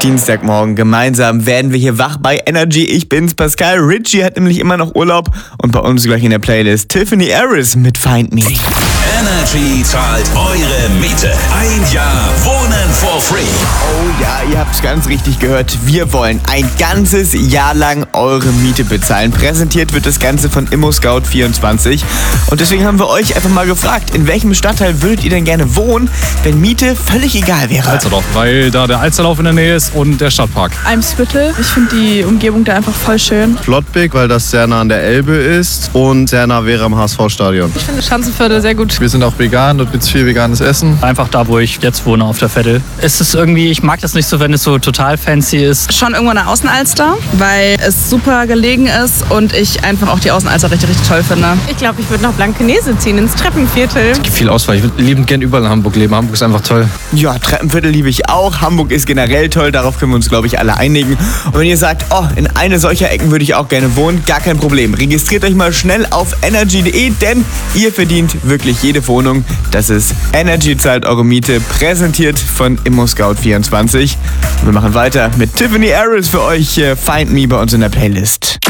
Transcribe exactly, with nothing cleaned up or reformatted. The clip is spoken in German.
Dienstagmorgen. Gemeinsam werden wir hier wach bei Energy. Ich bin's, Pascal. Richie hat nämlich immer noch Urlaub. Und bei uns gleich in der Playlist Tiffany Harris mit Find Me. Energy zahlt eure Miete. Ein Jahr Wohnen for free. Oh ja, ihr habt's ganz richtig gehört. Wir wollen ein ganzes Jahr lang eure Miete bezahlen. Präsentiert wird das Ganze von ImmoScout vierundzwanzig. Und deswegen haben wir euch einfach mal gefragt, in welchem Stadtteil würdet ihr denn gerne wohnen, wenn Miete völlig egal wäre? Alsterdorf, weil da der Alsterlauf in der Nähe ist und der Stadtpark. Eimsbüttel. Ich finde die Umgebung da einfach voll schön. Flottbek, weil das sehr nah an der Elbe ist und sehr nah wäre am H S V-Stadion. Ich finde Schanzenviertel sehr gut. Wir sind auch vegan, dort gibt es viel veganes Essen. Einfach da, wo ich jetzt wohne, auf der Vettel. Es ist irgendwie, ich mag das nicht so, wenn es so total fancy ist. Schon irgendwo in der Außenalster, weil es super gelegen ist und ich einfach auch die Außenalster richtig, richtig toll finde. Ich glaube, ich würde nach Blankenese ziehen, ins Treppenviertel. Es gibt viel Auswahl. Ich würde liebend gern überall in Hamburg leben. Hamburg ist einfach toll. Ja, Treppenviertel liebe ich auch. Hamburg ist generell toll. Darauf können wir uns, glaube ich, alle einigen. Und wenn ihr sagt, oh, in eine solcher Ecken würde ich auch gerne wohnen, gar kein Problem. Registriert euch mal schnell auf energy punkt de, denn ihr verdient wirklich jede Wohnung. Das ist Energy zahlt eure Miete, präsentiert von ImmoScout vierundzwanzig. Und wir machen weiter mit Tiffany Harris für euch. Find Me bei uns in der Playlist.